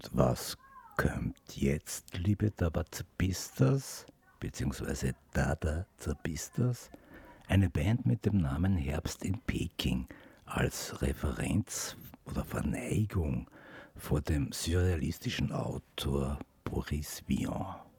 Und was kommt jetzt, liebe Dabazabistas, beziehungsweise Dada-Zabistas? Eine Band mit dem Namen Herbst in Peking als Referenz oder Verneigung vor dem surrealistischen Autor Boris Vian.